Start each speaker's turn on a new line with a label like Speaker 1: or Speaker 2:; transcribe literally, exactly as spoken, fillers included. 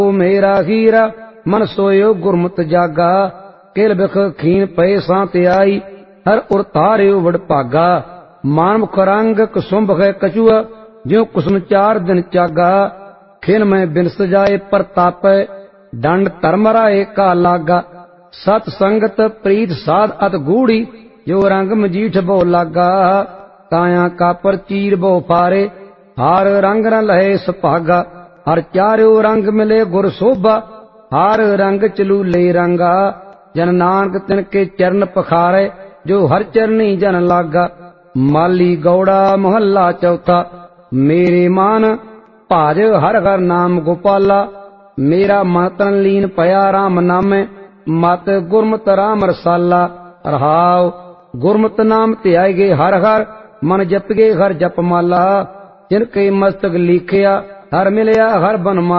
Speaker 1: मेरा हीरा मन सोयो गुरमत जागा। किल बिख खीन पे सांत आई हर उर तारियो वड भागा। मानमुख रंग कुसुंभ है कछुआ ज्यों कुसुम चार दिन चागा। खिन में बिन सजाए प्रताप दंड धर्म राय का लागा। सत संगत प्रीत साध अत गूढ़ी जो रंग मजीठ बो लागा। काया का पर चीर बो फारे हार रंग न लहे सुभागा। हर चारो रंग मिले गुर शोभा हार रंग चलूले रंगा। जन नानक तिनके चरण पखारे जो हर चरनी जन लागा। माली गौड़ा मोहल्ला चौथा मेरे मान भाज हर हर नाम गोपाला। मेरा मतन लीन पया राम नामे मत गुरमत राम रसाला। रहाव गुरमत नाम ध्याय गे हर हर मन जप गे हर जप माला। जिनके मस्तक लिखिया हर मिलया हर बन